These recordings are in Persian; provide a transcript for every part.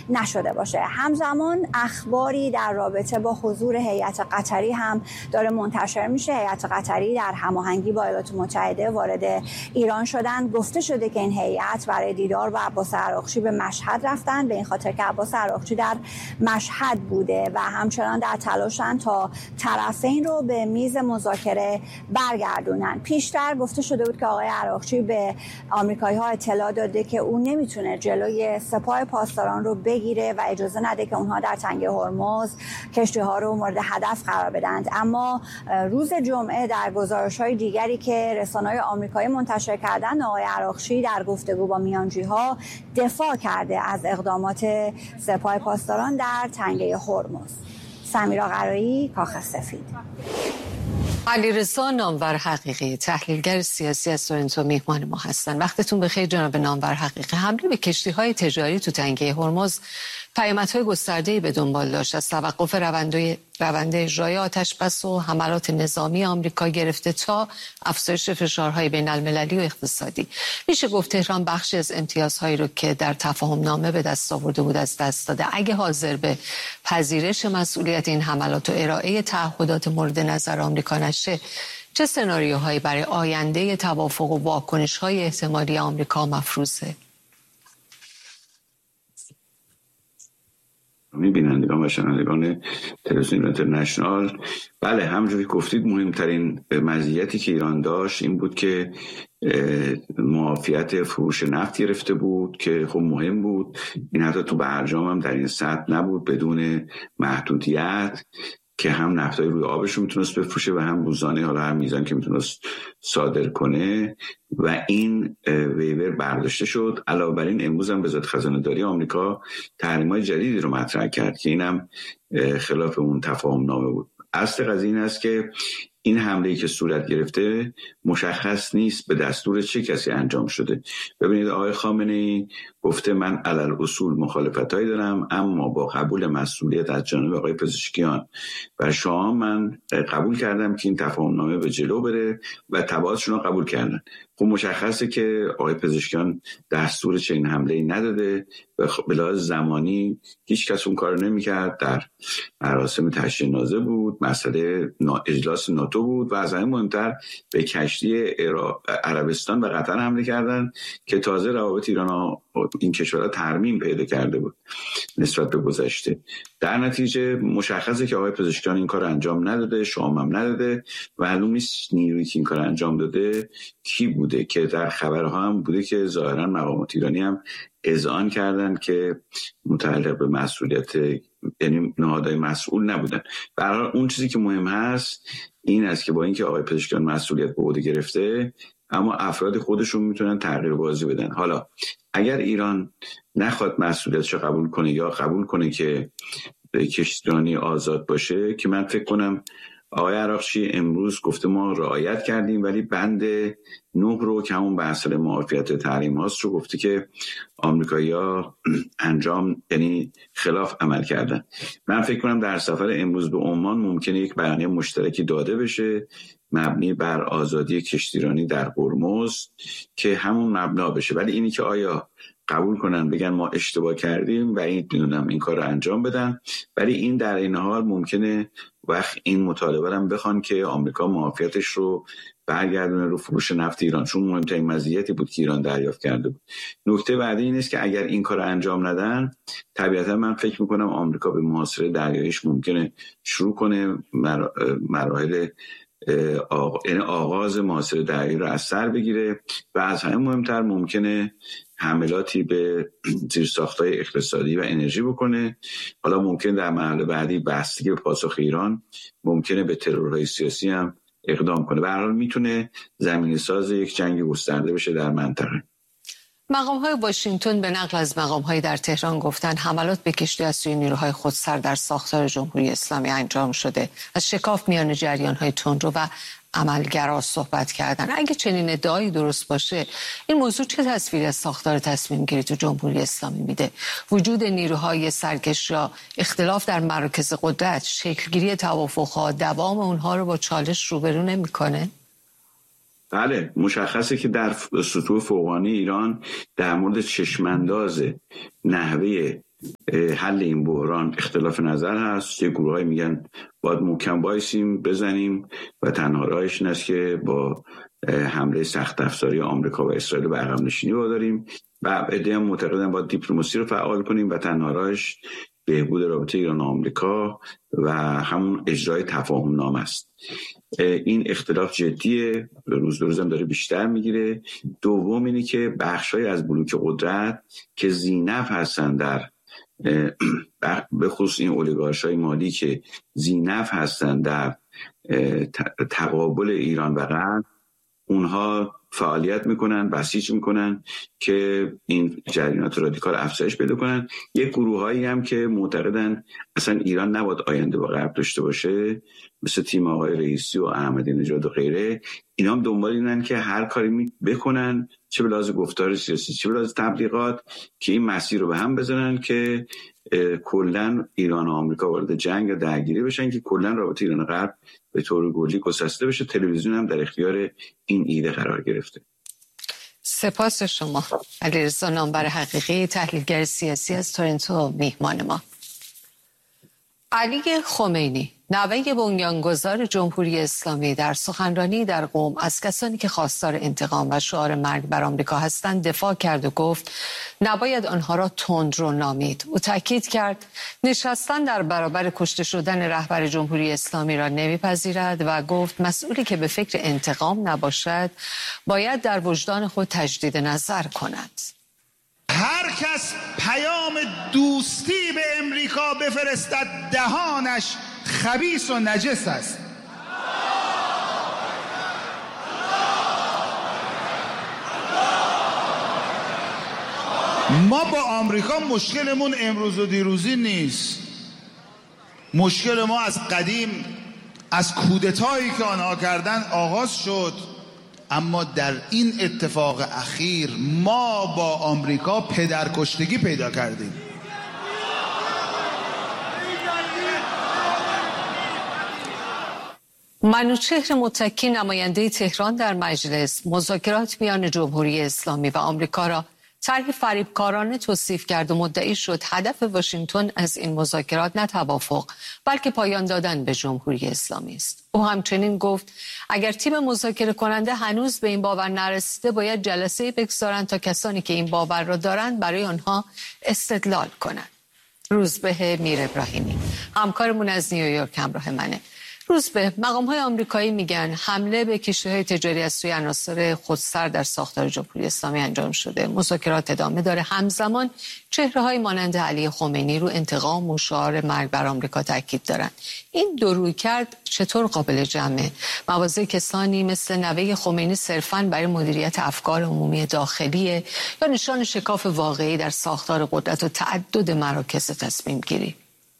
نشده باشه. همزمان اخباری در رابطه با حضور هیئت قطری هم داره منتشر میشه. هیئت قطری در هماهنگی با ایالات متحده وارد ایران شدن. گفته شده که این هیئت برای دیدار با عباس عراقچی به مشهد رفتن، به این خاطر که عباس عراقچی در مشهد بوده و همچنان در تلاشن تا طرفین رو به میز مذاکره برگردونن. پیشتر گفته شده بود که آقای عراقچی به آمریکایی‌ها اطلاع داده که اون نمیتونه جلوی سپاه پاسداران رو بگیره و اجازه نده که اونها در تنگه هرمز کشتی‌ها رو مورد هدف قرار بدند. اما روز جمعه در گزارش‌های دیگری که رسانه‌های آمریکایی منتشر کردن، آقای عراقچی در گفتگو با میانجی‌ها دفاع کرده از اقدامات سپاه پاسداران در تنگه هرمز. سمیرا قرایی، کاخ سفید. علیرضا نامور حقیقی، تحلیلگر سیاسی از تورنتو میهمان ما هستن. وقتتون بخیر جناب نامور حقیقی. حمله به کشتی‌های تجاری تو تنگه هرمز پیامدهای گسترده‌ای به دنبال داشت، از توقف روند اجرای آتش‌بس و حملات نظامی آمریکا گرفته تا افزایش فشارهای بین‌المللی و اقتصادی. میشه گفت تهران بخشی از امتیازهایی رو که در تفاهم نامه به دست آورده بود از دست داده. اگه حاضر به پذیرش مسئولیت این حملات و ارائه تعهدات مورد نظر آمریکا نشه، چه سناریوهایی برای آینده توافق و واکنش‌های احتمالی آمریکا مفروضه؟ بینندگان و شنوندگان تلویزیون اینترنشنال، بله همونجوری گفتید مهمترین مزیتی که ایران داشت این بود که معافیت فروش نفت گرفته بود که خب مهم بود. این حتی تو برجام هم در این سطح نبود بدون محدودیت که هم نفتای روی آبش رو میتونست بفروشه و هم روزانه حالا هر میزان که میتونست صادر کنه و این ویور برداشته شد. علاوه بر این امروز هم وزارت خزانه داری آمریکا تحریم‌های جدیدی رو مطرح کرد که اینم خلاف اون تفاهم نامه بود. اصل قضیه این است که این حمله‌ای که صورت گرفته مشخص نیست به دستور چه کسی انجام شده. ببینید آقای خامنه‌ای گفته من علل اصول مخالفتایی دارم، اما با قبول مسئولیت از جانب آقای پزشکیان و شام من قبول کردم که این تفاهم‌نامه به جلو بره و تبعاتشون رو قبول کردن. خب مشخصه که آقای پزشکیان دستور چنین حمله‌ای نداده و به لحاظ زمانی هیچ کس اون کارو نمی‌کرد. در مراسم تشییع نازه بود، مسئله اجلاس ناتو بود و از همه مهمتر به کشتی عربستان و قطر حمله کردن که تازه روابط ایران و این کشورها ترمیم پیدا کرده بود نسبت به گذشته. در نتیجه مشخصه که آقای پزشکیان این کار انجام نداده، شام هم نداده و معلوم نیست نیرویی که این کار انجام داده کی بوده، که در خبرها هم بوده که ظاهرا مقامات ایرانی هم اذعان کردن که متعلق به مسئولیت یعنی نهادهای مسئول نبودن. به هر حال اون چیزی که مهم هست این است که با اینکه آقای پزشکیان مسئولیت به عهده گرفته، اما افراد خودشون میتونن تغییر بازی بدن. حالا اگر ایران نخواد مسئولیتش قبول کنه یا قبول کنه که کشتیرانی آزاد باشه، که من فکر کنم آقای عراقچی امروز گفته ما رعایت کردیم، ولی بند 9 رو که همون بحث معافیت تحریم هاست رو گفته که آمریکایی‌ها انجام یعنی خلاف عمل کردن. من فکر کنم در سفر امروز به عمان ممکنه یک بیانیه مشترکی داده بشه مبنی بر آزادی کشتیرانی در هرمز که همون مبنا بشه. ولی اینی که آیا قبول کنن بگن ما اشتباه کردیم و این کار رو انجام بدن، ولی این در این حال ممکنه وقت این مطالبه هم بخوان که آمریکا معافیتش رو برگردونه رو فروش نفت ایران، چون مهمترین مزیتی بود که ایران دریافت کرده بود. نکته بعدی این است که اگر این کار انجام ندن، طبیعتا من فکر میکنم آمریکا به محاصره دریاییش ممکنه شروع کنه مراحل یعنی آغاز محاصره دریایی رو از سر بگیره و از همه مهمتر ممکنه حملاتی به زیرساخت‌های اقتصادی و انرژی بکنه. حالا ممکن در مرحله بعدی بستگی به پاسخ ایران ممکنه به ترورهای سیاسی هم اقدام کنه. به هر حال میتونه زمینه ساز یک جنگ گسترده بشه در منطقه. مقام‌های واشنگتن به نقل از مقام‌های در تهران گفتند حملات به کشتی از سوی نیروهای خودسر در ساختار جمهوری اسلامی انجام شده. از شکاف میان جریان‌های تندرو و عملگرا صحبت کردن. اگه چنین ادعایی درست باشه، این موضوع چه تصویری از ساختار تصمیم گیری تو جمهوری اسلامی میده؟ وجود نیروهای سرکش یا اختلاف در مراکز قدرت شکلگیری توافق‌ها، دوام اونها رو با چالش روبرو نمی‌کنه؟ بله، مشخصه که در سطوح فوقانی ایران در مورد چشمانداز نحوه حل این بحران اختلاف نظر هست. یه گروهایی میگن باید محکم وایسیم بزنیم و تنها راهش این است که با حمله سخت افزاری آمریکا و اسرائیل به عقب نشینی واداریم و عده‌ای معتقدن باید دیپلماسی رو فعال کنیم و تنها راهش بهبود رابطه ایران و آمریکا و همون اجرای تفاهم نامه است. این اختلاف جدیه، روز به روز هم داره بیشتر میگیره. دوم اینی که بخشای از بلوک قدرت که ذی‌نفع هستن در به خصوص این اولیگارشای مالی که ذی‌نفع هستن در تقابل ایران و غرب، اونها فعالیت میکنن، بسیج میکنن که این جریانات رادیکال افزایش پیدا کنن. یک گروهایی هم که معتقدن اصلا ایران نباید آینده با غرب داشته باشه، مثل تیم آقای رئیسی و احمدی نژاد و غیره، اینا هم دنبال اینن که هر کاری بکنن، چه به لحاظ گفتار سیاسی چه به لحاظ تبلیغات، که این مسیر رو به هم بزنن که کلا ایران و آمریکا وارد جنگ و درگیری بشن که کلا رابطه ایران و غرب به طور کلی گسسته بشه. تلویزیون هم در اختیار این ایده قرار گرفته. سپاس شما. علیرضا نامور حقیقی، تحلیلگر سیاسی از تورنتو، میهمان ما. علی خمینی، نوه بنیانگذار جمهوری اسلامی، در سخنرانی در قم از کسانی که خواستار انتقام و شعار مرگ بر آمریکا هستند دفاع کرد و گفت نباید آنها را تندرو نامید. او تاکید کرد نشستن در برابر کشته شدن رهبر جمهوری اسلامی را نمیپذیرد و گفت مسئولی که به فکر انتقام نباشد باید در وجدان خود تجدید نظر کند. هر کس پیام دوستی به امریکا بفرستد دهانش خبیث و نجس است. ما با آمریکا مشکلمون امروز و دیروزی نیست. مشکل ما از قدیم، از کودتایی که آنها کردن آغاز شد. اما در این اتفاق اخیر ما با آمریکا پدرکشتگی پیدا کردیم. منوچهر متکی، نماینده تهران در مجلس، مذاکرات میان جمهوری اسلامی و آمریکا را طرحی فریبکارانه توصیف کرد و مدعی شد هدف واشنگتن از این مذاکرات نه توافق بلکه پایان دادن به جمهوری اسلامی است. او همچنین گفت اگر تیم مذاکره کننده هنوز به این باور نرسیده باید جلسه بگذارند تا کسانی که این باور را دارند برای آنها استدلال کنند. روزبه میر ابراهیمی، همکارمون از نیویورک همراه منه. روزبه، مقام‌های آمریکایی میگن حمله به کشتی‌های تجاری از سوی عناصر خودسر در ساختار جمهوری اسلامی انجام شده. مذاکرات ادامه داره. همزمان چهره‌های مانند علی خمینی رو انتقام و شعار مرگ بر آمریکا تاکید دارن. این دو رویکرد چطور قابل جمعه؟ مواضع کسانی مثل نوه خمینی صرفاً برای مدیریت افکار عمومی داخلیه یا نشان شکاف واقعی در ساختار قدرت و تعدد مراکز تصمیم گیری؟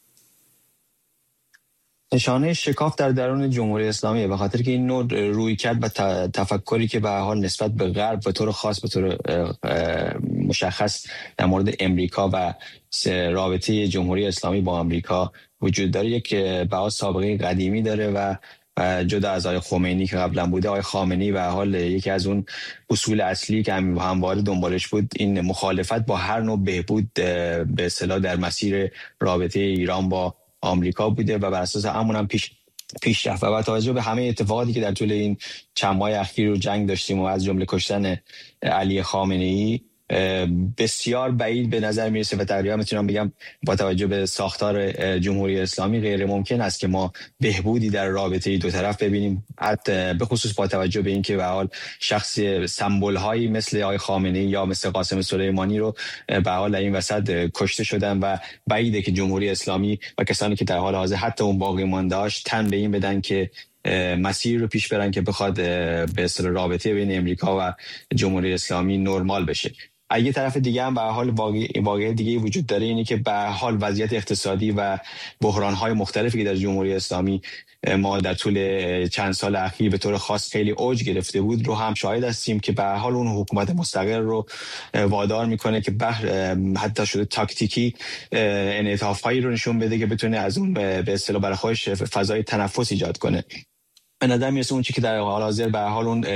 نشانه شکاف در درون جمهوری اسلامی، به خاطر که این نوع رویکرد و تفکری که به هر حال نسبت به غرب به طور خاص به طور مشخص در مورد امریکا و رابطه جمهوری اسلامی با آمریکا وجود داره، یک به سابقه قدیمی داره و جدا از آقای خمینی که قبلا بوده، آقای خامنه‌ای به حال یکی از اون اصول اصلی که همواره دنبالش بود این مخالفت با هر نوع بهبود به اصطلاح در مسیر رابطه ایران با آمریکا بوده و بر اساس همون هم پیش رفت. و با توجه به همه اتفاقاتی که در طول این چند ماه اخیر رو جنگ داشتیم و از جمله کشتن علی خامنه‌ای، بسیار بعید به نظر میرسه و تقریبا میتونم بگم با توجه به ساختار جمهوری اسلامی غیر ممکن است که ما بهبودی در رابطه دو طرف ببینیم، حتی به خصوص با توجه به اینکه به حال شخص سمبل هایی مثل آقای خامنه‌ای یا مثل قاسم سلیمانی رو به حال این وسط کشته شدن و بعیده که جمهوری اسلامی و کسانی که در حال حاضر حتی اون باقی مانده‌اش تن به این بدن که مسیر رو پیش برن که بخواد به اصطلاح رابطه بین امریکا و جمهوری اسلامی نرمال بشه. از یه طرف دیگه هم به حال واقعیت دیگه وجود داره، اینی که به حال وضعیت اقتصادی و بحران‌های مختلفی که در جمهوری اسلامی ما در طول چند سال اخیر به طور خاص خیلی اوج گرفته بود رو هم شاهد هستیم که به حال اون حکومت مستقر رو وادار میکنه که حتی شده تاکتیکی انعطاف‌هایی رو نشون بده که بتونه از اون به اصطلاح برای خودش فضای تنفس ایجاد کنه. به نظر میرسه اون چیزی که در حال حاضر به حال اون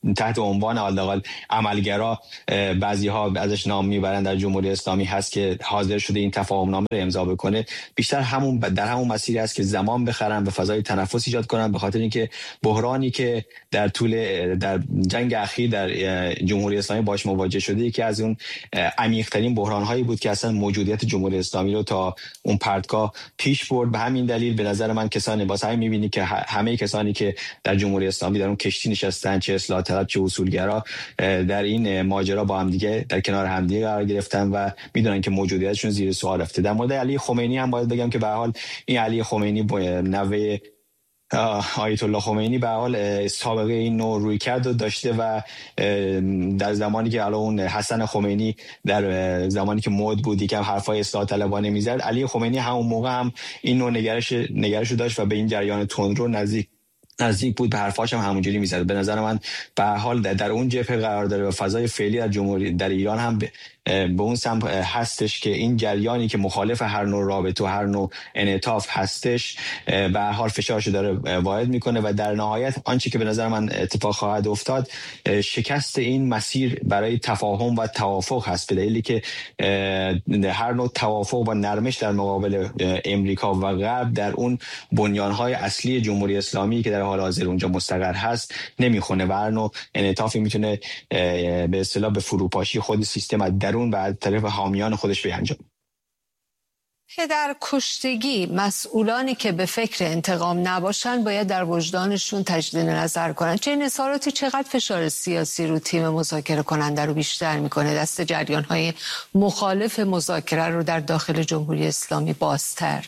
تحت عنوان حداقل عملگرا بعضی‌ها ازش نام میبرن در جمهوری اسلامی هست که حاضر شده این تفاهم نامه رو امضا بکنه، بیشتر در همون مسیری است که زمان بخرن و فضای تنفس ایجاد کنن، به خاطر اینکه بحرانی که در جنگ اخیر در جمهوری اسلامی باش مواجه شده یکی از اون عمیق‌ترین بحران‌هایی بود که اصلا موجودیت جمهوری اسلامی رو تا اون پرتگاه پیش برد. به همین دلیل به نظر من واسه همین می‌بینی که همه کسانی که در جمهوری اسلامی در اون کشتی نشستن، چه اصلاح طلب چه اصولگرا، در این ماجرا با هم دیگه در کنار همدیگه قرار گرفتن و میدونن که موجودیتشون زیر سوال رفته. در مورد علی خمینی هم باید بگم که به هر حال این علی خمینی نوه آیت الله خمینی به حال سابقه این نوع روی کرد داشته و در زمانی که اون حسن خمینی در زمانی که مد بود یکم حرفای اصلاح طلبانه میزد، علی خمینی همون موقع هم این نوع نگرش داشت و به این جریان تندرو نزدیک بود، به حرفاش هم همونجوری میزد. به نظر من به هر حال در اون جبهه قرار داره و فضای فعلی در جمهوری در ایران هم به اون سمت هستش که این جریانی که مخالف هر نوع رابطه و هر نوع انعطاف هستش به هر حال فشارش داره وارد میکنه و در نهایت آنچه که به نظر من اتفاق خواهد افتاد شکست این مسیر برای تفاهم و توافق هست، به دلیلی که هر نوع توافق و نرمش در مقابل امریکا و غرب در اون بنیانهای اصلی جمهوری اسلامی که در حال حاضر اونجا مستقر هست نمیخونه و هر نوع انعطافی میتونه به اصطلاح به فروپاشی خود سیستم درون و از طرف حامیان خودش بیانجام. در کشتگی مسئولانی که به فکر انتقام نباشن باید در وجدانشون تجدید نظر کنن. چه این اظهاراتی چقدر فشار سیاسی رو تیم مذاکره کننده رو بیشتر میکنه، دست جریان‌های مخالف مذاکره رو در داخل جمهوری اسلامی بازتر؟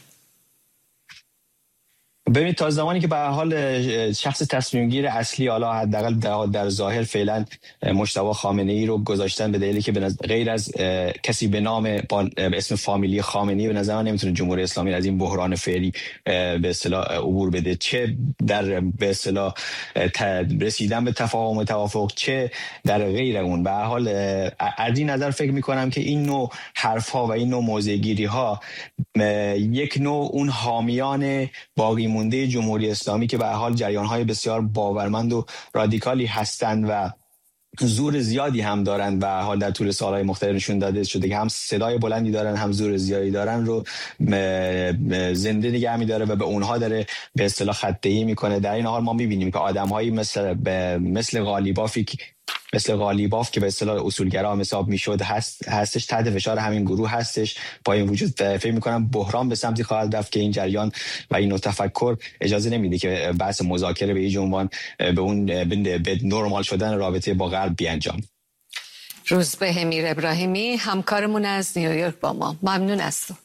ببینید تا زمانی که به هر حال شخص تصمیم گیر اصلی حالا حداقل در ظاهر فعلا مجتبی خامنه‌ای رو گذاشتن به دلیلی که غیر از کسی به اسم فامیلی خامنه‌ای به نظر من نمیتونه جمهوری اسلامی از این بحران فعلی به اصطلاح عبور بده، چه در به اصطلاح رسیدن به تفاهم و توافق چه در غیر اون. به هر حال از این نظر فکر می‌کنم که این نوع حرف‌ها و این نوع موضع‌گیری‌ها یک نوع اون حامیان باقی مونده جمهوری اسلامی که به هر حال جریان‌های بسیار باورمند و رادیکالی هستند و زور زیادی هم دارن و حال در طول سالهای مختلف نشون داده شده که هم صدای بلندی دارن هم زور زیادی دارن رو زنده نگه می‌داره و به اونها داره به اصطلاح خطه‌ای میکنه. در این حال ما می‌بینیم که آدم‌هایی مثل غالیباف که به اصطلاح اصولگرا حساب میشد هستش تحت فشار همین گروه هستش. با این وجود فکر میکنم بحران به سمتی خواهد رفت که این جریان و این نوع تفکر اجازه نمیده که بحث مذاکره به این عنوان به نرمال شدن رابطه با غرب بیانجام. روزبه امیر ابراهیمی همکارمون از نیویورک با ما، ممنون از تو.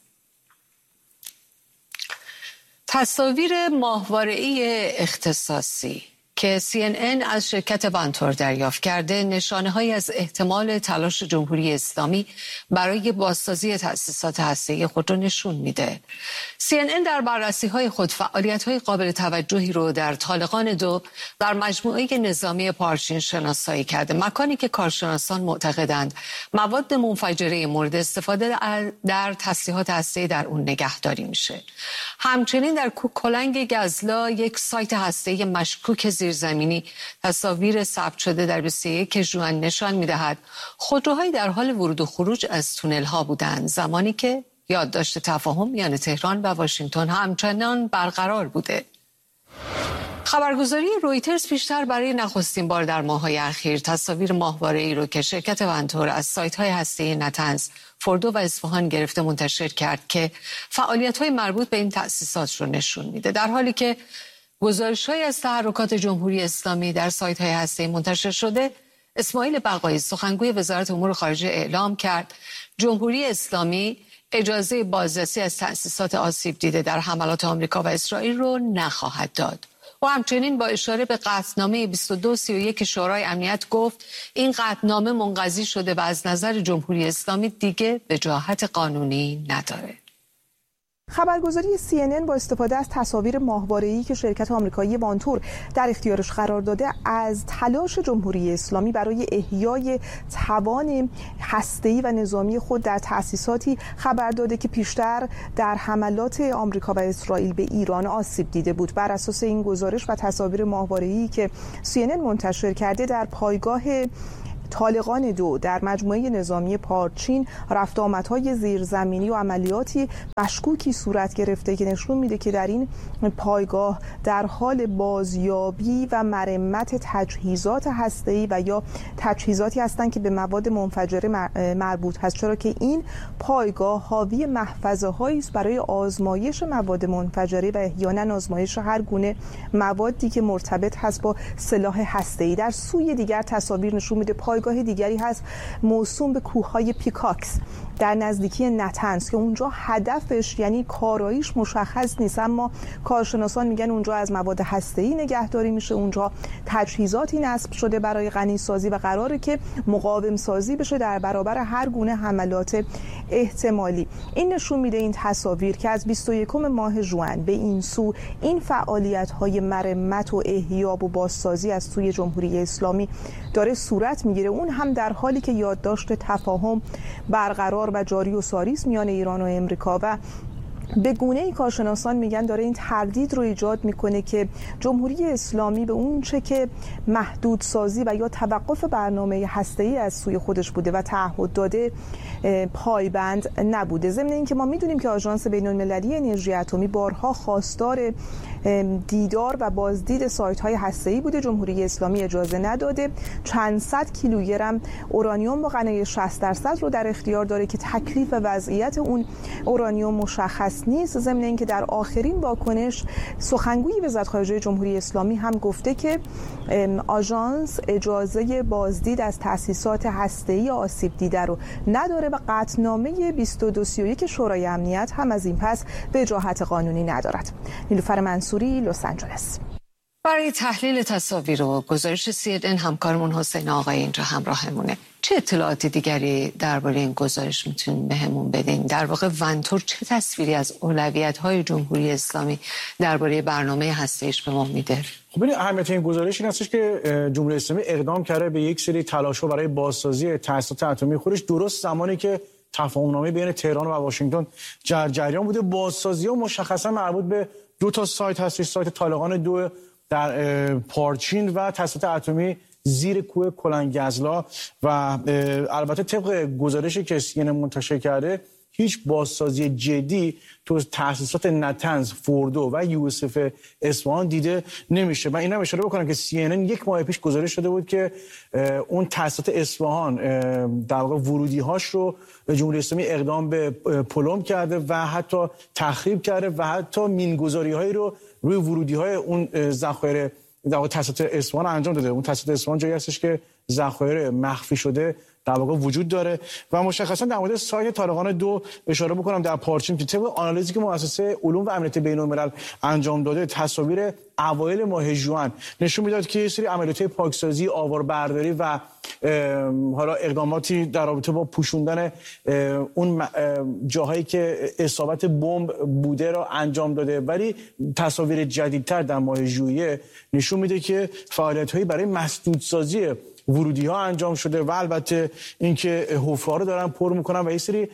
تصاویر ماهواره‌ای اختصاصی که CNN از شرکت ونتور دریافت کرده نشانه‌هایی از احتمال تلاش جمهوری اسلامی برای بازسازی تأسیسات هسته‌ای خود را نشون میده. CNN در بررسی‌های خود فعالیت‌های قابل توجهی رو در طالقان 2 در مجموعه نظامی پارچین شناسایی کرده، مکانی که کارشناسان معتقدند مواد منفجره مورد استفاده در تسلیحات هسته‌ای در اون نگهداری میشه. همچنین در کوکولنگ گزلا، یک سایت هسته‌ای مشکوک زیرزمینی، تصاویر ثبت شده در 21 ژوئن نشان می‌دهد خودروهایی در حال ورود و خروج از تونل‌ها بودند، زمانی که یادداشت تفاهم میان تهران و واشنگتن همچنان برقرار بوده. خبرگزاری رویترز پیشتر برای نخستین بار در ماه‌های اخیر تصاویر ماهواره‌ای رو که شرکت ونتور از سایت‌های هسته‌ای نتنز، فردو و اصفهان گرفته منتشر کرد که فعالیت‌های مربوط به این تأسیسات رو نشون میده، در حالی که گزارش‌هایی از تحرکات جمهوری اسلامی در سایت‌های هسته‌ای منتشر شده. اسماعیل بقایی سخنگوی وزارت امور خارجه اعلام کرد جمهوری اسلامی اجازه بازرسی از تأسیسات آسیب دیده در حملات آمریکا و اسرائیل رو نخواهد داد. و همچنین با اشاره به قطعنامه 2231 شورای امنیت گفت این قطعنامه منقضی شده و از نظر جمهوری اسلامی دیگه وجاهت قانونی نداره. خبرگزاری CNN با استفاده از تصاویر ماهواره‌ای که شرکت آمریکایی وانتور در اختیارش قرار داده از تلاش جمهوری اسلامی برای احیای توان هسته‌ای و نظامی خود در تأسیساتی خبر داده که پیشتر در حملات آمریکا و اسرائیل به ایران آسیب دیده بود. بر اساس این گزارش و تصاویر ماهواره‌ای که CNN منتشر کرده، در پایگاه طالقان 2 در مجموعه نظامی پارچین رفت آمدهای زیرزمینی و عملیاتی مشکوکی صورت گرفته که نشون میده که در این پایگاه در حال بازیابی و مرمت تجهیزات هسته‌ای و یا تجهیزاتی هستند که به مواد منفجره مربوط هست، چرا که این پایگاه حاوی محفظه‌هایی است برای آزمایش مواد منفجره و احیانا آزمایش هر گونه موادی که مرتبط هست با سلاح هسته‌ای. در سوی دیگر تصاویر نشون میده پایگاه دیگری هست موسوم به کوههای پیکاکس در نزدیکی نتنز که اونجا هدفش یعنی کاراییش مشخص نیست، اما کارشناسان میگن اونجا از مواد هسته‌ای نگهداری میشه، اونجا تجهیزاتی نصب شده برای غنیسازی و قراره که مقاوم سازی بشه در برابر هر گونه حملات احتمالی. این نشون میده این تصاویر که از 21 ماه ژوئن به این سو این فعالیت‌های مرمت و احیا و بازسازی از سوی جمهوری اسلامی داره صورت میگیره، اون هم در حالی که یادداشت تفاهم برقرار و جاری و ساری است میان ایران و امریکا و به گونه‌ای کارشناسان میگن داره این تردید رو ایجاد میکنه که جمهوری اسلامی به اون چه که محدودسازی و یا توقف برنامه هسته‌ای از سوی خودش بوده و تعهد داده پایبند نبوده. ضمن اینکه ما میدونیم که آژانس بین‌المللی انرژی اتمی بارها خواستار دیدار و بازدید سایت‌های هسته‌ای بوده، جمهوری اسلامی اجازه نداده. چند صد کیلوگرم اورانیوم با غنای 60% رو در اختیار داره که تکلیف وضعیت اون اورانیوم مشخص نیست. ضمن اینکه در آخرین واکنش سخنگوی وزارت‌خارجه جمهوری اسلامی هم گفته که آژانس اجازه بازدید از تأسیسات هسته‌ای آسیب دیده رو نداره و قطعنامه 2231 شورای امنیت هم از این پس وجاهت قانونی ندارد. نیلوفر منصوری، لس آنجلس. برای تحلیل تصاویر و گزارش CNN همکارمون حسین آقایی اینجا همراهمونه. چه اطلاعات دیگری درباره این گزارش میتونین بهمون بدین؟ در واقع وانتور چه تصویری از اولویت‌های جمهوری اسلامی درباره برنامه هسته‌ایش به ما میده؟ خب ببین اهمیت این گزارش این هستش که جمهوری اسلامی اقدام کرده به یک سری تلاش‌ها برای بازسازی تأسیسات اتمی خودش درست زمانی که تفاهم‌نامه بین تهران و واشنگتن جریان بوده. بازسازی‌ها مشخصا مربوط به 2 تا سایت هستش، سایت طالقان 2 در پارچین و تأسیسات اتمی زیر کوه کلنگزلا و البته طبق گزارشی که CNN منتشر کرده هیچ بازسازی جدی تو تأسیسات نتنز، فوردو و یوسف اصفهان دیده نمیشه. من اینم اشاره بکنم که CNN 1 ماه پیش گزارش شده بود که اون تأسیسات اصفهان در واقع ورودی‌هاش رو جمهوری اسلامی اقدام به پلم کرده و حتی تخریب کرده و حتی مین‌گذاری‌هایی رو روی ورودی‌های اون ذخایر در واقع تأسیسات اصفهان انجام داده. اون تأسیسات اصفهان جایی هستش که ذخایر مخفی شده در واقع وجود داره و مشخصا در مورد سایت طالقان 2 اشاره بکنم در پارچین که طبق آنالیزی که مؤسسه علوم و امنیت بین‌الملل انجام داده تصاویر اوایل ماه ژوئن نشون میداد که یه سری عملیات پاکسازی، آواربرداری و حالا اقداماتی در رابطه با پوشوندن اون جاهایی که اصابت بمب بوده را انجام داده، ولی تصاویر جدیدتر در ماه ژوئیه نشون میده که فعالیت‌هایی برای مسدودسازی ورودی ها انجام شده و البته اینکه حفره‌ها رو دارن پر میکنن و یه سری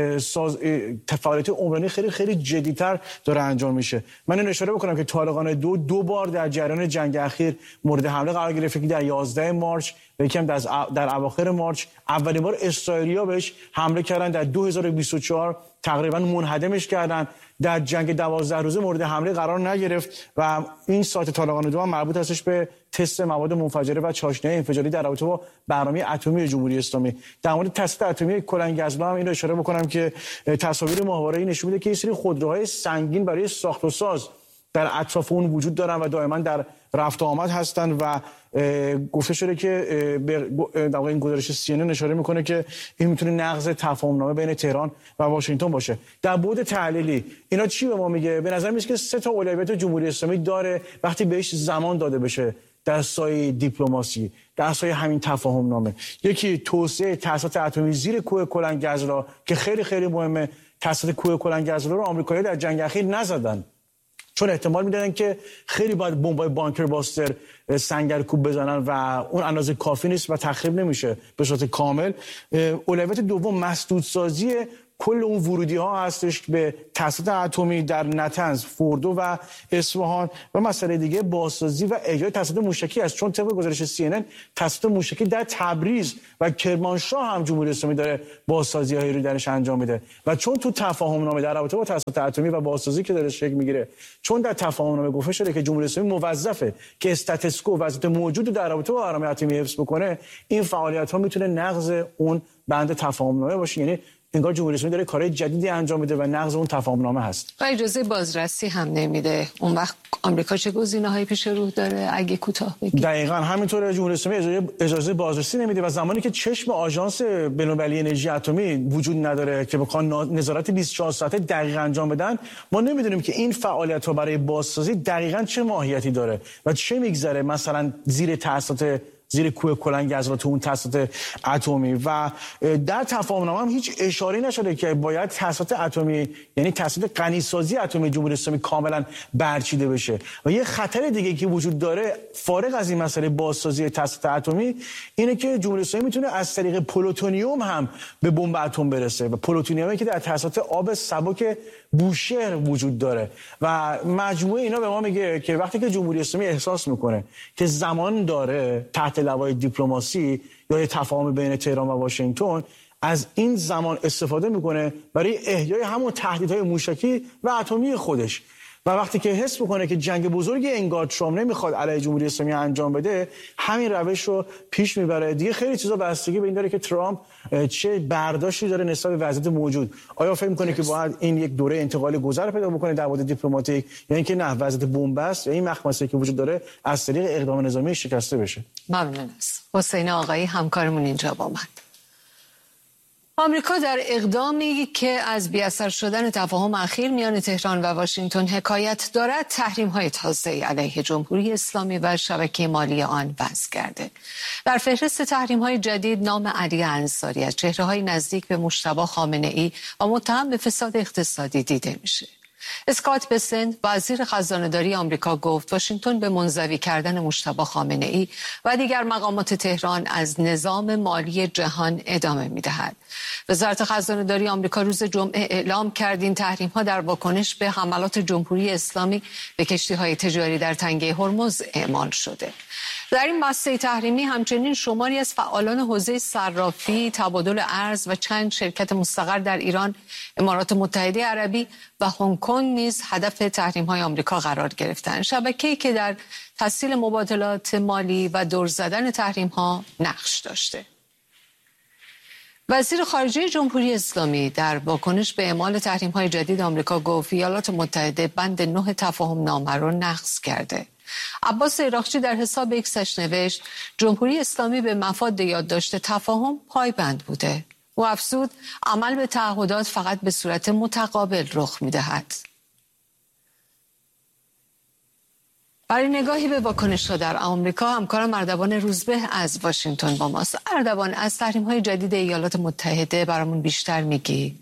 فعالیت عمرانی خیلی خیلی جدی‌تر داره انجام میشه. من این اشاره بکنم که طالقان 2 بار در جریان جنگ اخیر مورد حمله قرار گرفت که در 11 مارس و یکم در اواخر مارس اولین بار اسرائیلی‌ها بهش حمله کردن. در 2024 تقریبا منهدمش کردن. در جنگ 12 روزه مورد حمله قرار نگرفت و این سایت طالقان 2 هم مربوط هستش به تست مواد منفجره و چاشنی انفجاری در رابطه با برنامه اتمی جمهوری اسلامی. در مورد تست اتمی کلنگزلا هم این رو اشاره بکنم که تصاویر ماهواره‌ای نشون میده که یه سری خودروهای سنگین برای ساخت و ساز در اطراف اون وجود دارن و دائما در رفت و آمد هستن و گفته شده که در واقع این گزارش CNN اشاره میکنه که این میتونه نقض تفاهم‌نامه بین تهران و واشنگتن باشه. در بعد تحلیلی اینا چی به ما میگه؟ به نظر میاد که 3 تا اولویت جمهوری اسلامی داره وقتی بهش زمان داده بشه در سایه دیپلماسی، در سایه همین تفاهم‌نامه. یکی توسعه تأسیسات اتمی زیر کوه کلنگزلا که خیلی خیلی مهمه توسط کوه کلنگ‌گزالا رو آمریکایی‌ها در جنگ اخیر نزدن، چون احتمال میدادن که خیلی باید بمبای بانکر باستر سنگرکوب بزنن و اون اندازه کافی نیست و تخریب نمیشه به صورت کامل. اولویت دوم مسدودسازی کل اون ورودی ها هستش به تاسیسات اتمی در نتنز، فوردو و اصفهان، و مسئله دیگه بازسازی و احیای تاسیسات موشکی است، چون طبق گزارش CNN تاسیسات موشکی در تبریز و کرمانشاه هم جمهوری اسلامی داره بازسازی هایی رو درش انجام میده. و چون تو تفاهم نامه در رابطه با تاسیسات اتمی و بازسازی که داره شکل میگیره، چون در تفاهم نامه گفته شده که جمهوری اسلامی موظفه که استاتوسکو وضعیت موجود در رابطه با برنامه اتمی حفظ بکنه، این فعالیت ها میتونه نقض اون بند تفاهم نامه باشه. یعنی انگار جمهوری اسلامی داره کارهای جدیدی انجام میده و نقض اون تفاهم نامه هست. و اجازه بازرسی هم نمیده. اون وقت آمریکا چه گزینه‌هایی پیش رو داره اگه کوتاه بگی؟ دقیقاً همینطوره. جمهوری اسلامی اجازه بازرسی نمیده و زمانی که چشم آژانس بین‌المللی انرژی اتمی وجود نداره که بخوان نظارت 24 ساعته دقیق انجام بدن، ما نمیدونیم که این فعالیت‌ها برای بازسازی دقیقاً چه ماهیتی داره و چه میگذره مثلا زیر کوه کلنگ‌گزالا تو اون تاسیسات اتمی. و در تفاهم‌نامه هم هیچ اشاره‌ای نشده که باید تاسیسات اتمی، یعنی تاسیسات غنیسازی اتمی جمهوری اسلامی کاملا برچیده بشه. و یه خطر دیگه که وجود داره فارغ از این مسئله بازسازی تاسیسات اتمی اینه که جمهوری اسلامی میتونه از طریق پلوتونیوم هم به بمب اتم برسه، و پلوتونیومی که در تاسیسات آب سبک بوشهر وجود داره. و مجموعه اینا به ما میگه که وقتی که جمهوری اسلامی احساس میکنه که زمان داره تحت لوای دیپلماسی یا یه تفاهم بین تهران و واشنگتن، از این زمان استفاده میکنه برای احیای همون تهدیدهای موشکی و اتمی خودش. و وقتی که حس میکنه که جنگ بزرگی انگار ترامپ نمیخواد علیه جمهوری اسلامی انجام بده، همین روش رو پیش میبره. دیگه خیلی چیزا بستگی به این داره که ترامپ چه برداشتی داره نسبت به وضعیت موجود. آیا فکر میکنه که باید این یک دوره انتقالی گذر پیدا بکنه در بعد دیپلماتیک، یا اینکه نه وضعیت بن‌بست یا این مخمسه که وجود داره از طریق اقدام نظامی شکسته بشه؟ ممنون است. حسین آقایی همکارمون اینجا با من. آمریکا در اقدامی که از بی‌اثر شدن تفاهم اخیر میان تهران و واشنگتن حکایت دارد، تحریم‌های تازه‌ای علیه جمهوری اسلامی و شبکه مالی آن وضع کرده. در فهرست تحریم‌های جدید نام علی انصاری از چهره‌های نزدیک به مجتبی خامنه‌ای و متهم به فساد اقتصادی دیده میشه. اسکات بسنت وزیر خزانه‌داری آمریکا گفت واشنگتن به منزوی کردن مجتبی خامنه‌ای و دیگر مقامات تهران از نظام مالی جهان ادامه می‌دهد. وزارت خزانه‌داری آمریکا روز جمعه اعلام کرد این تحریم‌ها در واکنش به حملات جمهوری اسلامی به کشتی‌های تجاری در تنگه هرمز اعمال شده. در این بسته تحریمی همچنین شماری از فعالان حوزه صرافی، تبادل ارز و چند شرکت مستقر در ایران، امارات متحده عربی و هنگ کنگ نیز هدف تحریم‌های آمریکا قرار گرفتند. شبکه‌ای که در تسهیل مبادلات مالی و دور زدن تحریم‌ها نقش داشته. وزیر خارجه جمهوری اسلامی در واکنش به اعمال تحریم‌های جدید آمریکا گفت ایالات متحده بند 9 تفاهم نامه را نقض کرده. عباس عراقچی در حساب ایکسش نوشت جمهوری اسلامی به مفاد یادداشت تفاهم پایبند بوده. او افزود عمل به تعهدات فقط به صورت متقابل رخ می‌دهد. برای نگاهی به واکنش‌ها در آمریکا، همکارم اردوان روزبه از واشنگتن با ماست. اردوان، از تحریم‌های جدید ایالات متحده برامون بیشتر میگی؟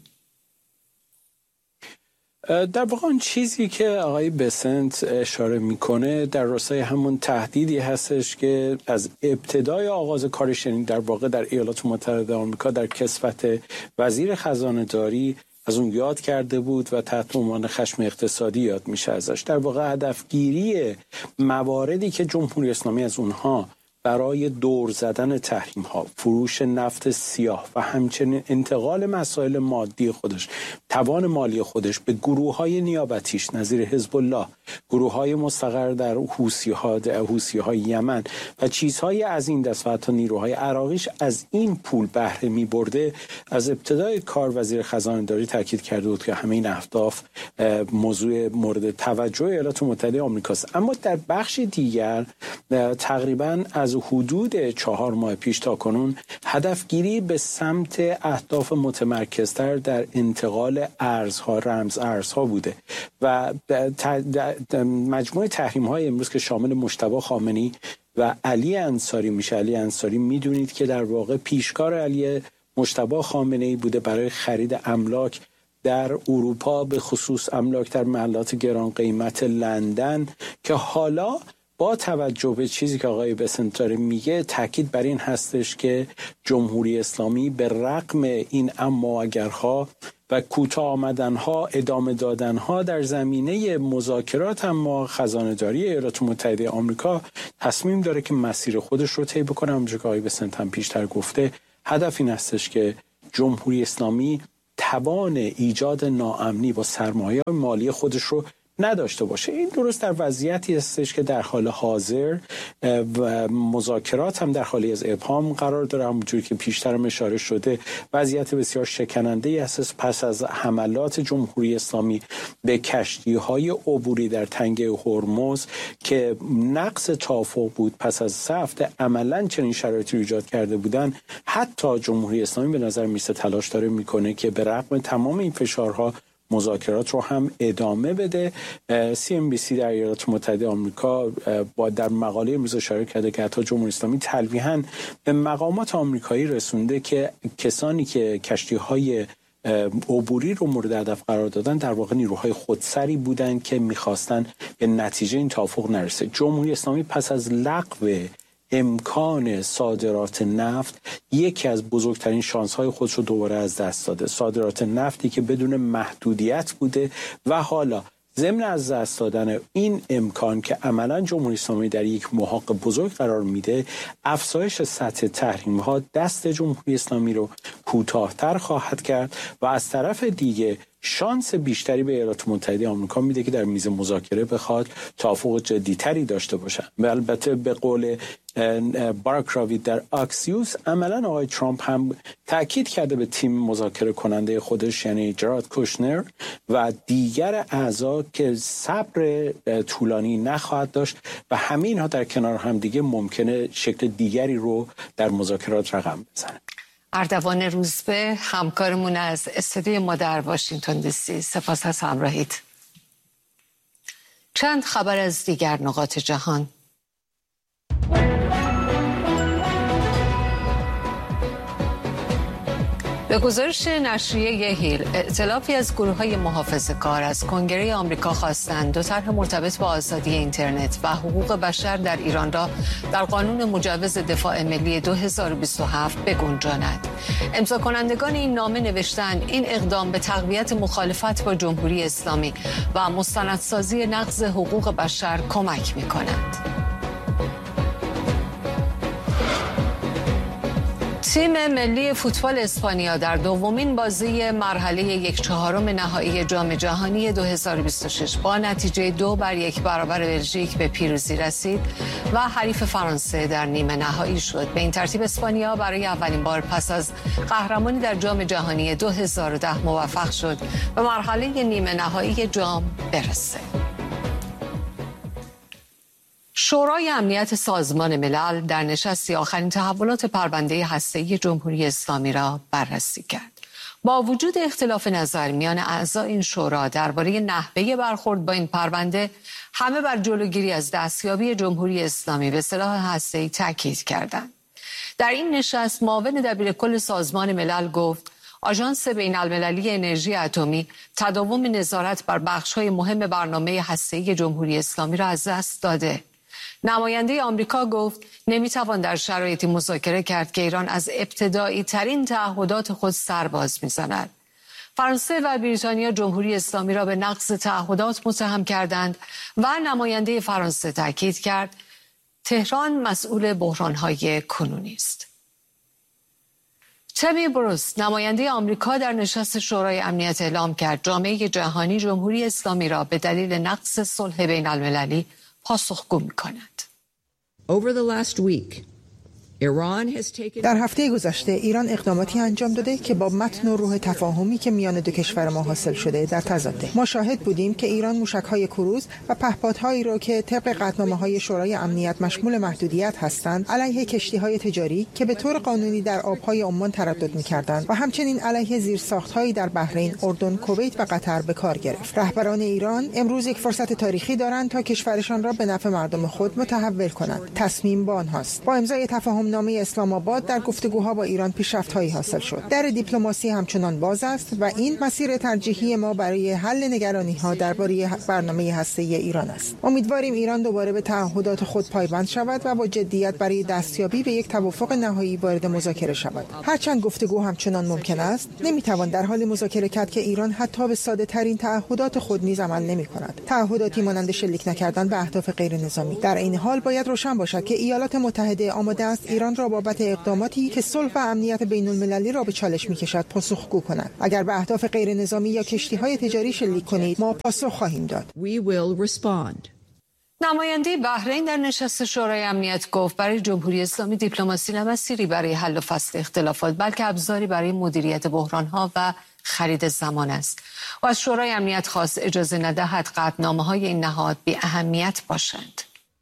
در واقع اون چیزی که آقای بسنت اشاره میکنه در راستای همون تهدیدی هستش که از ابتدای آغاز کارش، یعنی در واقع در ایالات متحده آمریکا در کسوت وزیر خزانه‌داری از اون یاد کرده بود و تحت عنوان خشم اقتصادی یاد میشه ازش. در واقع هدفگیری مواردی که جمهوری اسلامی از اونها برای دور زدن تحریم ها، فروش نفت سیاه و همچنین انتقال مسائل مادی خودش، توان مالی خودش به گروه های نیابتیش نظیر حزب الله، گروه های مستقر در حوثی های یمن و چیزهای از این دست و حتی نیروهای عراقیش از این پول بهره می برده، از ابتدای کار وزیر خزانه‌داری تاکید کرده بود که همه این اهداف موضوع مورد توجه ایالات متحده آمریکاست. اما در بخش دیگر تقریباً از حدود 4 ماه پیش تا کنون هدفگیری به سمت اهداف متمرکزتر در انتقال ارزها، رمز ارزها بوده و مجموعه تحریم‌های امروز که شامل مجتبی خامنه‌ای و علی انصاری میشه. علی انصاری میدونید که در واقع پیشکار علی مجتبی خامنه‌ای بوده برای خرید املاک در اروپا، به خصوص املاک در محلات گران قیمت لندن، که حالا با توجه به چیزی که آقای بسنت داره میگه تاکید بر این هستش که جمهوری اسلامی به رغم این اما اگرها و کوتاه آمدنها، ادامه دادنها در زمینه مذاکرات اما خزانه‌داری ایالات متحده آمریکا تصمیم داره که مسیر خودش رو طی بکنه. همونجوری که آقای بسنت هم پیشتر گفته، هدف این هستش که جمهوری اسلامی توان ایجاد ناامنی با سرمایه مالی خودش رو نداشته باشه. این درست در وضعیتی هستش که در حال حاضر و مذاکرات هم در حالی از ابهام قرار داره. همونجوری که پیشتر هم اشاره شده، وضعیت بسیار شکننده‌ای هست پس از حملات جمهوری اسلامی به کشتی‌های عبوری در تنگه هرمز که نقض توافق بود. پس از 3 هفته عملاً چنین شرایطی ایجاد کرده بودن، حتی جمهوری اسلامی به نظر میسه تلاش داره میکنه که به رغم تمام این فشارها مذاکرات رو هم ادامه بده. CNBC در ایالات متحده آمریکا با در مقاله امروز اشاره کرده که حتی جمهوری اسلامی تلویحاً به مقامات آمریکایی رسونده که کسانی که کشتی‌های عبوری رو مورد هدف قرار دادن در واقع نیروهای خودسری بودند که می‌خواستن به نتیجه این توافق نرسه. جمهوری اسلامی پس از لغو امکان صادرات نفت یکی از بزرگترین شانس‌های خودش رو دوباره از دست داده. صادرات نفتی که بدون محدودیت بوده و حالا ضمن از دست دادن این امکان که عملاً جمهوری اسلامی در یک محاق بزرگ قرار میده، افزایش سطح تحریم‌ها دست جمهوری اسلامی رو کوتاه‌تر خواهد کرد و از طرف دیگه شانس بیشتری به ایالات متحده آمریکا میده که در میز مذاکره بخواد توافق جدی‌تری داشته باشه. البته به قول باراک راوید در آکسیوس، عملاً آقای ترامپ هم تاکید کرده به تیم مذاکره کننده خودش، یعنی جرارد کوشنر و دیگر اعضا، که صبر طولانی نخواهد داشت و همه اینها در کنار هم دیگه ممکنه شکل دیگری رو در مذاکرات رقم بزنه. اردوان روزبه، همکارمون از استودیوی ما در واشنگتن دی سی، سپاس از همراهیت. چند خبر از دیگر نقاط جهان. به گزارش نشریه هیل، ائتلافی از گروه‌های محافظه‌کار از کنگره آمریکا خواستند 2 طرح مرتبط با آزادی اینترنت و حقوق بشر در ایران را در قانون مجوز دفاع ملی 2027 بگنجاند. امضا کنندگان این نامه نوشتند این اقدام به تقویت مخالفت با جمهوری اسلامی و مستندسازی نقض حقوق بشر کمک می‌کند. تیم ملی فوتبال اسپانیا در دومین بازی مرحله 1/4 نهایی جام جهانی 2026 با نتیجه 2-1 برابر بلژیک به پیروزی رسید و حریف فرانسه در نیمه نهایی شد. به این ترتیب اسپانیا برای اولین بار پس از قهرمانی در جام جهانی 2010 موفق شد به مرحله نیمه نهایی جام برسه. شورای امنیت سازمان ملل در نشستی آخرین تحولات پرونده هسته‌ای جمهوری اسلامی را بررسی کرد. با وجود اختلاف نظر میان اعضای این شورا درباره نحوه برخورد با این پرونده، همه بر جلوگیری از دستیابی جمهوری اسلامی به سلاح هسته‌ای تاکید کردند. در این نشست معاون دبیرکل سازمان ملل گفت آژانس بین‌المللی انرژی اتمی تداوم نظارت بر بخش‌های مهم برنامه هسته‌ای جمهوری اسلامی را از دست داده. نماینده آمریکا گفت نمیتوان در شرایطی مذاکره کرد که ایران از ابتدایی ترین تعهدات خود سرباز میزند. فرانسه و بریتانیا جمهوری اسلامی را به نقض تعهدات متهم کردند و نماینده فرانسه تاکید کرد تهران مسئول بحران‌های کنونی است. تمی بروس، نماینده آمریکا در نشست شورای امنیت اعلام کرد جامعه جهانی جمهوری اسلامی را به دلیل نقض صلح بین المللی پاسخگو می‌کند. در هفته گذشته ایران اقداماتی انجام داده که با متن و روح تفاهمی که میان دو کشور ما حاصل شده در تضاده. ما شاهد بودیم که ایران موشک‌های کروز و پهپادهایی را که طبق قطعنامه‌های شورای امنیت مشمول محدودیت هستند علیه کشتی‌های تجاری که به طور قانونی در آب‌های عمان تردد می‌کردند و همچنین علیه زیرساخت‌هایی در بحرین، اردن، کویت و قطر به کار گرفت. رهبران ایران امروز یک فرصت تاریخی دارند تا کشورشان را به نفع مردم خود متحول کنند. تصمیم با آنهاست. با امضای تفاهم نامه اسلام آباد در گفتگوها با ایران پیشرفت‌هایی حاصل شد. در دیپلماسی همچنان باز است و این مسیر ترجیحی ما برای حل نگرانی‌ها درباره برنامه هسته‌ای ایران است. امیدواریم ایران دوباره به تعهدات خود پایبند شود و با جدیت برای دستیابی به یک توافق نهایی وارد مذاکره شود. هرچند گفتگو همچنان ممکن است، نمی‌توان در حال مذاکره کرد که ایران حتی به ساده‌ترین تعهدات خود نیز عمل نمی‌کند. تعهداتی مانند شلیک نکردن به اهداف غیر نظامی. در این حال باید روشن باشد که ایالات متحده آماده است ایران را بابت اقداماتی که صلح و امنیت بین‌المللی را به چالش می‌کشد پاسخگو کند. اگر به اهداف غیر نظامی یا کشتی‌های تجاری شلیک کنید، ما پاسخ خواهیم داد. نماینده بحرین در نشست شورای امنیت گفت برای جمهوری اسلامی دیپلماسی نه مسیری برای حل و فصل اختلافات بلکه ابزاری برای مدیریت بحران‌ها و خرید زمان است. و از شورای امنیت خواست اجازه ندهد قطعنامه‌های این نهاد بی اهمیت باشند.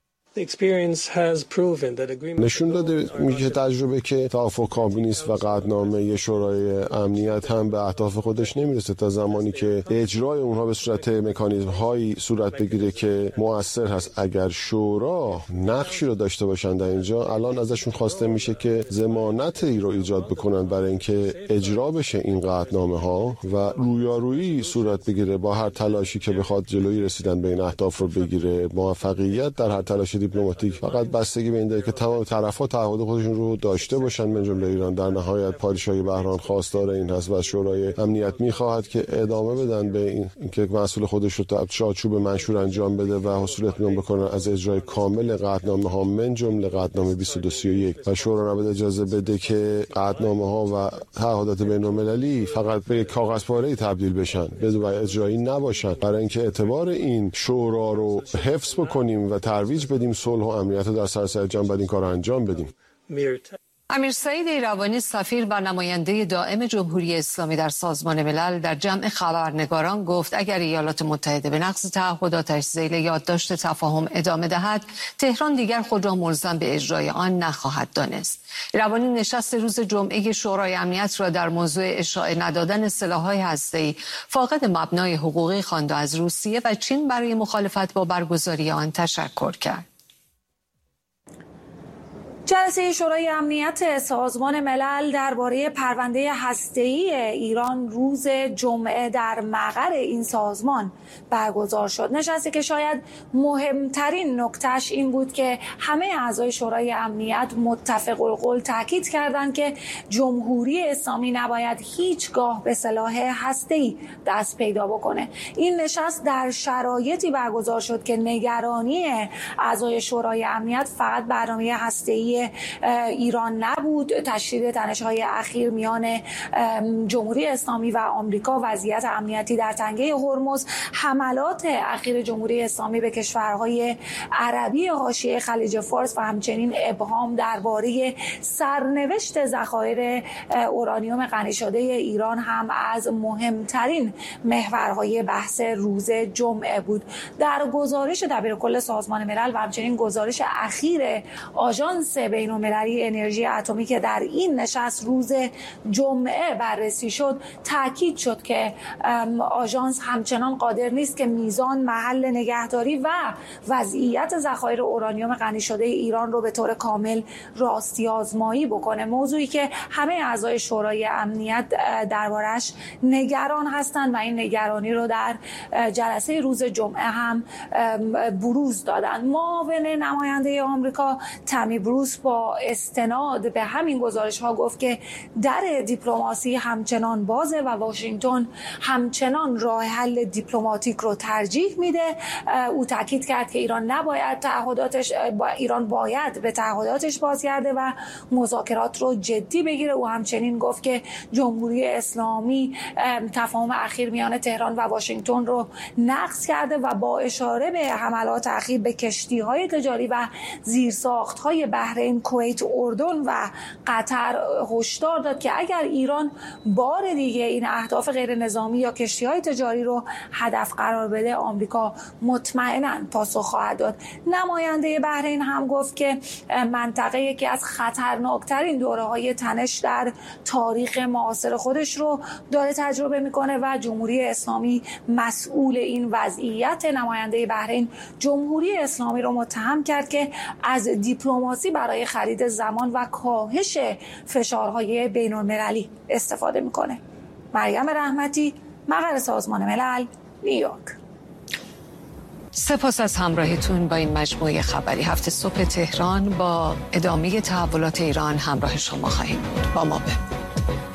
نشون داده میگه تجربه که توافق کامل نیست و قطعنامه شورای امنیت هم به اهداف خودش نمیرسه تا زمانی که اجرای اونها به صورت مکانیزم هایی صورت بگیره که مؤثر هست. اگر شورا نقشی رو داشته باشن در اینجا، الان ازشون خواسته میشه که ضمانتی رو ایجاد بکنن برای اینکه اجرا بشه این قطعنامه ها و رویارویی صورت بگیره با هر تلاشی که بخواد جلوی رسیدن به این اهداف رو بگیره. موفقیت در هر تلاش دیپلماتیک فقط بستگی به این داره که تمام طرف‌ها تعهد خودشون رو داشته باشن، من جمله ایران. در نهایت پادشاهی بحران خواستار این هست و شورای امنیت می‌خواهد که ادامه بدن به اینکه مسئول خودش رو تا چارچوب منشور انجام بده و حصول اطمینان بکنن از اجرای کامل قطعنامه‌ها من جمله قطعنامه 2231 و شورا نباید اجازه بده که قطعنامه‌ها و تعهدات بین‌المللی فقط به کاغذ پاره‌ای تبدیل بشن بدون اجرایی نباشن. برای اینکه اعتبار این شورا رو حفظ بکنیم و ترویج بدیم صلح و امنیت در سراسر جهان، باید این کار رو انجام بدیم. امیر سعید ایروانی سفیر و نماینده دائم جمهوری اسلامی در سازمان ملل در جمع خبرنگاران گفت اگر ایالات متحده به نقض تعهداتش ذیل یادداشت تفاهم ادامه دهد، تهران دیگر خود را ملزم به اجرای آن نخواهد دانست. ایروانی نشست روز جمعه شورای امنیت را در موضوع اشاعه ندادن سلاح‌های هسته‌ای فاقد مبنای حقوقی خواند و از روسیه و چین برای مخالفت با برگزاری آن تشکر کرد. جلسه شورای امنیت سازمان ملل درباره پرونده هسته‌ای ایران روز جمعه در مقر این سازمان برگزار شد. نشستی که شاید مهمترین نکتهش این بود که همه اعضای شورای امنیت متفق القول تاکید کردند که جمهوری اسلامی نباید هیچگاه به سلاح هسته‌ای دست پیدا بکنه. این نشست در شرایطی برگزار شد که نگرانی اعضای شورای امنیت فقط برنامه هسته‌ای ایران نبود. تشدید تنش‌های اخیر میان جمهوری اسلامی و آمریکا، وضعیت امنیتی در تنگه هرمز، حملات اخیر جمهوری اسلامی به کشورهای عربی حاشیه خلیج فارس و همچنین ابهام درباره سرنوشت ذخایر اورانیوم غنی شده ایران هم از مهمترین محورهای بحث روز جمعه بود. در گزارش دبیرکل سازمان ملل و همچنین گزارش اخیر آژانس بین‌المللی انرژی اتمی که در این نشست روز جمعه بررسی شد، تاکید شد که آژانس همچنان قادر نیست که میزان، محل نگهداری و وضعیت ذخایر اورانیوم غنی شده ایران رو به طور کامل راستی آزمایی بکنه. موضوعی که همه اعضای شورای امنیت دربارش نگران هستند و این نگرانی رو در جلسه روز جمعه هم بروز دادن. معاون نماینده آمریکا تامی بروس با استناد به همین گزارش‌ها گفت که در دیپلماسی همچنان بازه و واشنگتن همچنان راه حل دیپلماتیک رو ترجیح میده. او تاکید کرد که ایران باید به تعهداتش بازگرده و مذاکرات رو جدی بگیره. او همچنین گفت که جمهوری اسلامی تفاهم اخیر میان تهران و واشنگتن رو نقض کرده و با اشاره به حملات اخیر به کشتی‌های تجاری و زیرساخت‌های بحرین، کویت، اردن و قطر هشدار داد که اگر ایران بار دیگه این اهداف غیر نظامی یا کشتی‌های تجاری رو هدف قرار بده، آمریکا مطمئناً پاسخ خواهد داد. نماینده بحرین هم گفت که منطقه یکی از خطرناکترین دوره‌های تنش در تاریخ معاصر خودش رو داره تجربه میکنه و جمهوری اسلامی مسئول این وضعیت. نماینده بحرین جمهوری اسلامی رو متهم کرد که از دیپلماسی برای برای خرید زمان و کاهش فشارهای بین‌المللی استفاده میکنه. مریم رحمتی، مقر سازمان ملل، نیویورک. سپاس از همراهیتون با این مجموعه خبری. هفته صبح تهران با ادامه تحولات ایران همراه شما خواهیم بود. با ما بمونید.